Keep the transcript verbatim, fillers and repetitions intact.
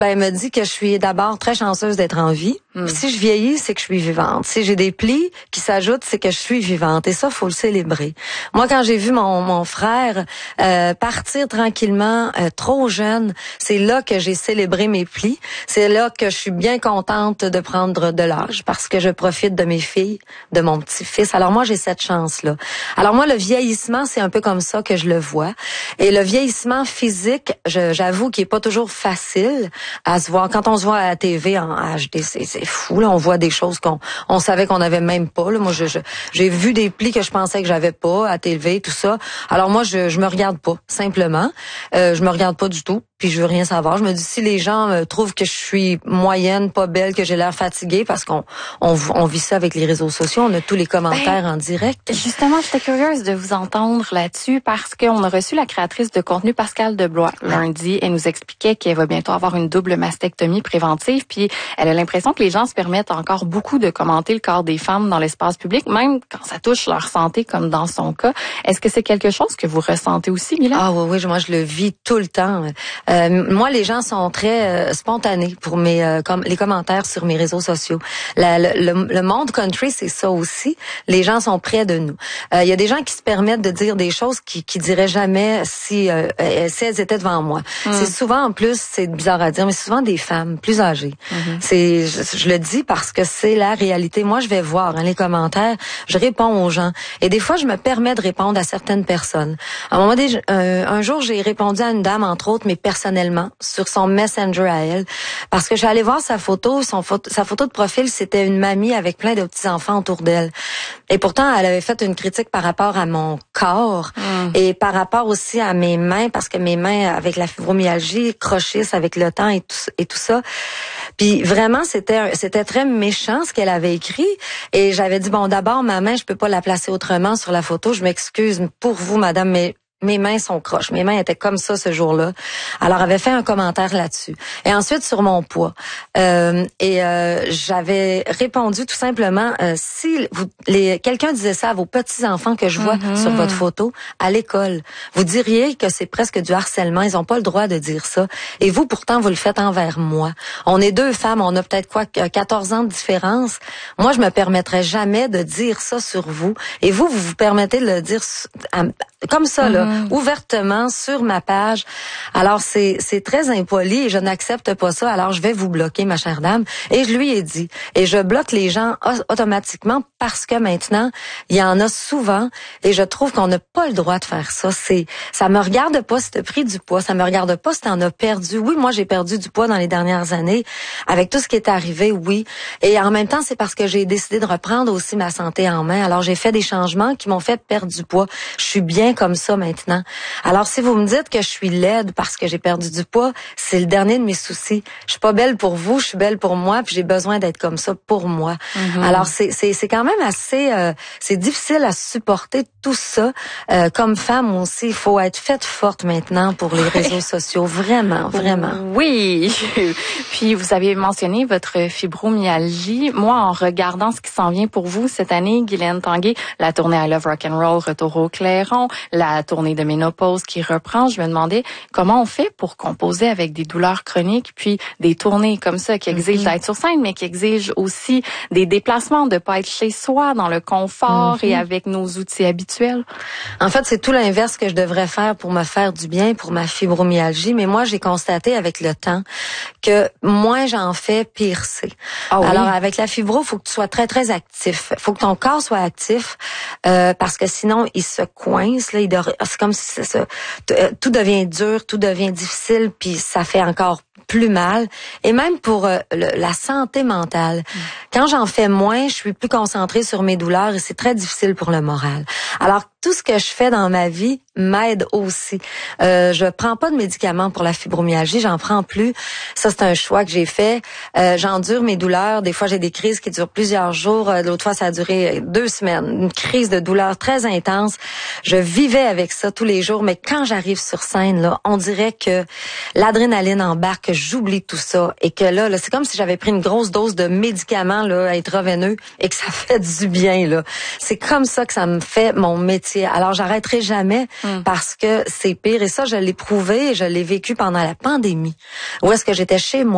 Ben, elle me dit que je suis d'abord très chanceuse d'être en vie. Mm. Si je vieillis, c'est que je suis vivante. Si j'ai des plis qui s'ajoutent, c'est que je suis vivante. Et ça, faut le célébrer. Moi, quand j'ai vu mon, mon frère euh, partir tranquillement, euh, trop jeune, c'est là que j'ai célébré mes plis. C'est là que je suis bien contente de prendre de l'âge parce que je profite de mes filles, de mon petit-fils. Alors moi, j'ai cette chance-là. Alors moi, le vieillissement, c'est un peu comme ça que je le vois. Et le vieillissement physique, je, j'avoue qu'il est pas toujours facile à se voir. Quand on se voit à la T V en H D, c'est, c'est fou, là. On voit des choses qu'on on savait qu'on avait même pas, là. Moi, je, je, j'ai vu des plis que je pensais que j'avais pas à T V, tout ça. Alors moi, je, je me regarde pas, simplement. Euh, je me regarde pas du tout. Puis je veux rien savoir. Je me dis, si les gens euh, trouvent que je suis moyenne, pas belle, que j'ai l'air fatiguée, parce qu'on on, on vit ça avec les réseaux sociaux, on a tous les commentaires ben, en direct. Justement, j'étais curieuse de vous entendre là-dessus parce qu'on a reçu la créatrice de contenu Pascale Deblois lundi. Elle nous expliquait qu'elle va bientôt avoir une double mastectomie préventive, puis elle a l'impression que les gens se permettent encore beaucoup de commenter le corps des femmes dans l'espace public, même quand ça touche leur santé, comme dans son cas. Est-ce que c'est quelque chose que vous ressentez aussi, Mylène? Ah oui, oui, moi je le vis tout le temps. Euh, moi, les gens sont très euh, spontanés pour mes euh, comme les commentaires sur mes réseaux sociaux. La, le, le, le monde country, c'est ça aussi. Les gens sont près de nous. Il euh, y a des gens qui se permettent de dire des choses qui qui diraient jamais si euh, si elles étaient devant moi. Mm. C'est souvent, en plus, c'est bizarre à dire, mais c'est souvent des femmes plus âgées. Mm-hmm. C'est, je, je le dis parce que c'est la réalité. Moi, je vais voir hein, les commentaires, je réponds aux gens, et des fois, je me permets de répondre à certaines personnes. À un moment donné, euh, un jour, j'ai répondu à une dame, entre autres, mais personnellement, sur son Messenger à elle, parce que je suis allée voir sa photo, son photo, sa photo de profil, c'était une mamie avec plein de petits enfants autour d'elle. Et pourtant, elle avait fait une critique par rapport à mon corps mm. et par rapport aussi à mes mains, parce que mes mains, avec la fibromyalgie, crochissent avec le temps et tout, et tout ça. Puis vraiment, c'était c'était très méchant ce qu'elle avait écrit. Et j'avais dit, bon, d'abord, ma main, je peux pas la placer autrement sur la photo. Je m'excuse pour vous, madame, mais mes mains sont croches. Mes mains étaient comme ça ce jour-là. Alors, elle avait fait un commentaire là-dessus. Et ensuite, sur mon poids. Euh, et euh, j'avais répondu tout simplement, euh, si vous, les, quelqu'un disait ça à vos petits-enfants que je vois mm-hmm. sur votre photo, à l'école, vous diriez que c'est presque du harcèlement. Ils n'ont pas le droit de dire ça. Et vous, pourtant, vous le faites envers moi. On est deux femmes, on a peut-être quoi, quatorze ans de différence. Moi, je me permettrais jamais de dire ça sur vous. Et vous, vous vous permettez de le dire à, comme ça, là. Mm. ouvertement sur ma page. Alors, c'est c'est très impoli et je n'accepte pas ça. Alors, je vais vous bloquer, ma chère dame. Et je lui ai dit. Et je bloque les gens automatiquement parce que maintenant, il y en a souvent et je trouve qu'on n'a pas le droit de faire ça. C'est, ça me regarde pas si t'as pris du poids. Ça me regarde pas si t'en as perdu. Oui, moi, j'ai perdu du poids dans les dernières années avec tout ce qui est arrivé, oui. Et en même temps, c'est parce que j'ai décidé de reprendre aussi ma santé en main. Alors, j'ai fait des changements qui m'ont fait perdre du poids. Je suis bien comme ça maintenant. Alors, si vous me dites que je suis laide parce que j'ai perdu du poids, c'est le dernier de mes soucis. Je suis pas belle pour vous, je suis belle pour moi, puis j'ai besoin d'être comme ça pour moi. Mm-hmm. Alors, c'est c'est c'est quand même assez, euh, c'est difficile à supporter tout ça. Euh, comme femme aussi, il faut être faite forte maintenant pour les réseaux sociaux, vraiment, vraiment. Oui. Puis vous avez mentionné votre fibromyalgie. Moi, en regardant ce qui s'en vient pour vous cette année, Guylaine Tanguay, la tournée I Love Rock'n'Roll, Retour au Clairon, la tournée de Ménopause qui reprend, je me demandais comment on fait pour composer avec des douleurs chroniques, puis des tournées comme ça qui exigent mm-hmm. d'être sur scène, mais qui exigent aussi des déplacements, de pas être chez soi, dans le confort mm-hmm. et avec nos outils habituels. En fait, c'est tout l'inverse que je devrais faire pour me faire du bien, pour ma fibromyalgie, mais moi, j'ai constaté avec le temps que moins j'en fais, pire c'est. Oh, Alors, oui. avec la fibro, il faut que tu sois très, très actif. Il faut que ton corps soit actif euh, parce que sinon, il se coince, là, il dort, c'est comme si ça, ça, tout devient dur, tout devient difficile, puis ça fait encore plus mal. Et même pour euh, le, la santé mentale. Mm. Quand j'en fais moins, je suis plus concentrée sur mes douleurs et c'est très difficile pour le moral. Alors, tout ce que je fais dans ma vie m'aide aussi. Euh, je prends pas de médicaments pour la fibromyalgie, j'en prends plus. Ça, c'est un choix que j'ai fait. Euh, j'endure mes douleurs. Des fois, j'ai des crises qui durent plusieurs jours. L'autre fois, ça a duré deux semaines. Une crise de douleur très intense. Je vivais avec ça tous les jours, mais quand j'arrive sur scène, là, on dirait que l'adrénaline embarque, que j'oublie tout ça et que là, là c'est comme si j'avais pris une grosse dose de médicaments là, intraveineux et que ça fait du bien. Là. C'est comme ça que ça me fait mon métier. Alors, j'arrêterai jamais mm. parce que c'est pire. Et ça, je l'ai prouvé et je l'ai vécu pendant la pandémie. Où est-ce que j'étais chez moi.